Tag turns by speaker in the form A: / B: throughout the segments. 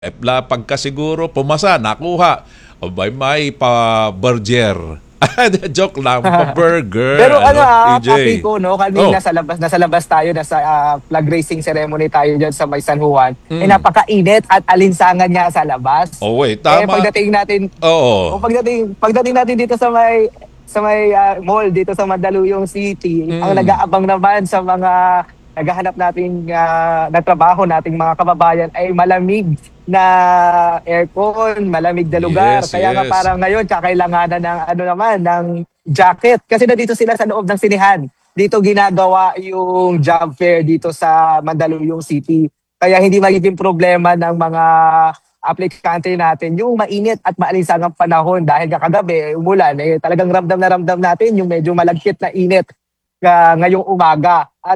A: Pagkasiguro, pumasa, nakuha. O may pa-burger. Joke lang, pa-burger.
B: Pero ano
A: EJ?
B: Kapiko, no,
A: Oh,
B: kanina nasa labas tayo, nasa flag raising ceremony tayo dyan sa May San Juan.
A: mm.
B: Napakainit at alinsangan niya sa labas.
A: Oh, wait, tama.
B: Pagdating natin,
A: Oo.
B: pagdating natin dito sa may mall dito sa Mandaluyong City, ang
A: Mm.
B: nag-aabang naman sa mga naghahanap nating na trabaho nating mga kababayan ay malamig na aircon, malamig na lugar.
A: Yes,
B: Kaya nga
A: yes.
B: parang ngayon kakailanganan ng ano naman ng jacket kasi nandito sila sa loob ng sinihan. Dito ginagawa yung job fair dito sa Mandaluyong City. Kaya hindi magiging problema ng mga aplikante natin yung mainit at maalinsangang panahon dahil kagabi umulan talagang ramdam natin yung medyo malagkit na init ngayong umaga at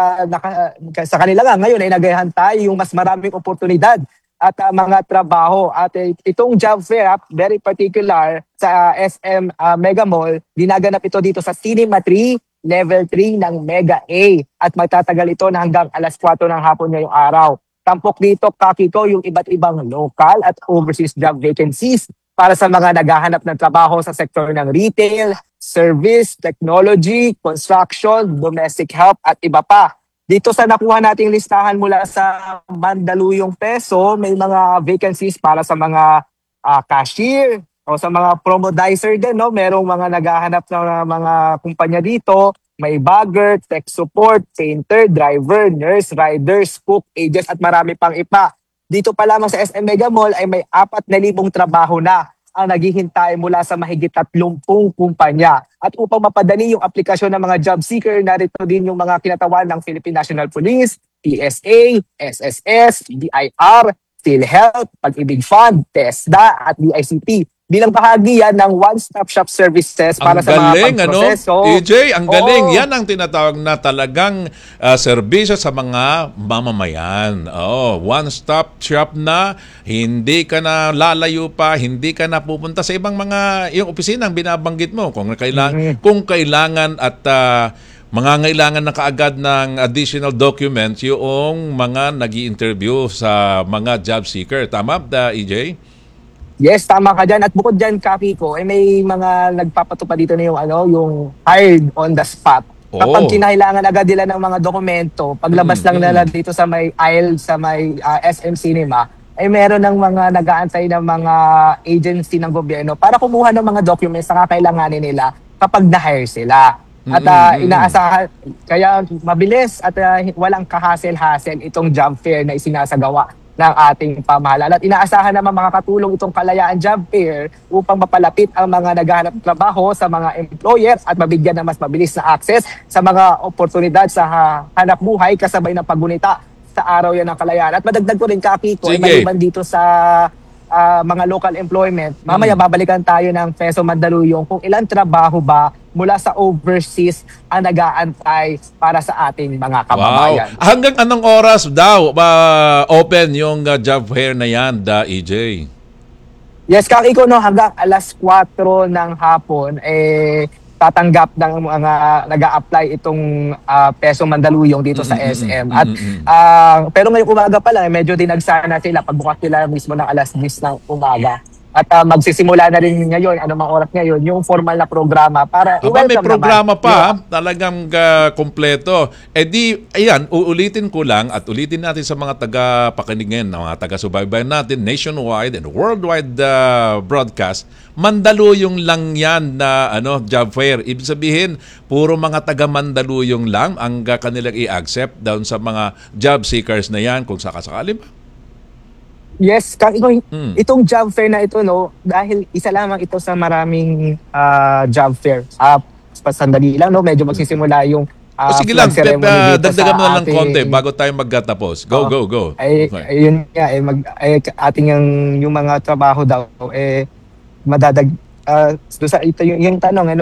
B: sa kanila nga ngayon ay nagayahan tayo yung mas maraming oportunidad at mga trabaho at itong job fair very particular sa SM Mega Mall dinaganap ito dito sa Cinema 3 Level 3 ng Mega A at magtatagal ito na hanggang alas 4 ng hapon ngayong araw. Tampok dito, Kakiko, yung iba't ibang local at overseas job vacancies para sa mga naghahanap ng trabaho sa sektor ng retail, service, technology, construction, domestic help at iba pa. Dito sa nakuha nating listahan mula sa Mandaluyong Peso, may mga vacancies para sa mga cashier o sa mga promodizer din. No? Merong mga naghahanap ng mga kumpanya dito. May bagger, tech support, painter, driver, nurse, riders, cook, agents at marami pang iba. Dito pa lamang sa SM Mega Mall ay may 4,000 trabaho na ang naghihintay mula sa mahigit 30 kumpanya. At upang mapadali yung aplikasyon ng mga job seeker, narito din yung mga kinatawan ng Philippine National Police, PSA, SSS, BIR, PhilHealth, Pag-ibig Fund, TESDA at DICT. Bilang bahagi yan ng one-stop shop services para
A: Ang
B: sa mga
A: galing, ano?
B: pagproseso.
A: EJ, ang galing.
B: Oo,
A: Yan ang tinatawag na talagang serbisyo sa mga mamamayan. Oh, one-stop shop na, hindi ka na lalayo pa, hindi ka na pupunta sa ibang mga, yung opisina ang binabanggit mo. Kung kailangan at mangangailangan na kaagad ng additional documents yung mga nag-i-interview sa mga job seeker. Tama, EJ?
B: yes, tama ka dyan. At bukod dyan, Kakiko, may mga nagpapatupad dito na yung hired on the spot. Kapag
A: Oo.
B: kinailangan agad nila ng mga dokumento, paglabas lang nila dito sa may aisle, sa may SM Cinema, ay meron ng mga nag-aantay ng mga agency ng gobyerno para kumuha ng mga documents na kakailanganin nila kapag na-hire sila. At inaasahan, kaya mabilis at walang kahasel-hasel itong job fair na isinasagawa ng ating pamahalaan. At inaasahan naman makakatulong itong Kalayaan Job Fair upang mapalapit ang mga naghahanap ng trabaho sa mga employers at mabigyan ng mas mabilis na access sa mga oportunidad sa hanap buhay kasabay ng paggunita sa araw yan ng Kalayaan. At madagdag ko rin, Kakito, ay
A: Sige.
B: maliban dito sa mga local employment, mamaya babalikan tayo ng Peso Mandaluyong kung ilang trabaho ba mula sa overseas ang nag-aantay para sa ating mga kababayan.
A: Wow. Hanggang anong oras daw open yung job fair na yan, EJ?
B: Yes, Kakiko, no, hanggang alas 4 ng hapon, tatanggap ng mga nag-a-apply itong Peso Mandaluyong dito sa SM. At pero ngayong umaga pa lang, medyo dinagsana sila pagbukas nila mismo ng alas 10 ng umaga. At magsisimula na rin ngayon, anumang oras ngayon, yung formal na programa para
A: Aba, may
B: i-welcome
A: programa
B: naman
A: pa, talagang kompleto. Ayan, uulitin ko lang at ulitin natin sa mga taga-pakinig ngayon, mga taga-subaybayan natin, nationwide and worldwide broadcast, Mandaluyong lang yan na job fair. Ibig sabihin, puro mga taga-Mandaluyong lang ang kanilang i-accept down sa mga job seekers na yan, kung sakasakali ba.
B: Yes, itong job fair na ito, no, dahil isa lamang ito sa maraming job fair. Sandali lang, no, medyo magsisimula yung
A: O sige lang,
B: flag ceremony dito
A: dagdagan mo na lang
B: ating,
A: konti bago tayo magtatapos. Go, go, go. Okay.
B: Ayun nga, ating yung mga trabaho daw, madadag, doon sa ito yung tanong,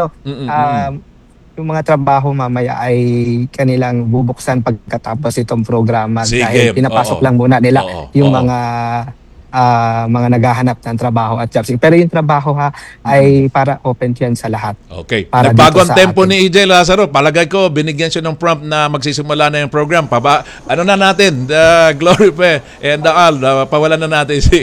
B: yung mga trabaho mamaya ay kanilang bubuksan pagkatapos itong programa
A: Sige,
B: dahil pinapasok
A: oo.
B: lang muna nila
A: Oo,
B: yung
A: oo.
B: mga mga naghahanap ng trabaho at jobs. Pero yung trabaho ay para open yan sa lahat.
A: Okay.
B: Para
A: Nagbago
B: dito
A: ang
B: sa
A: tempo
B: atin.
A: ni EJ Lazaro. Palagay ko, binigyan siya ng prompt na magsisimula na yung program. Ano na natin? Glory pa and Al, pawalan na natin si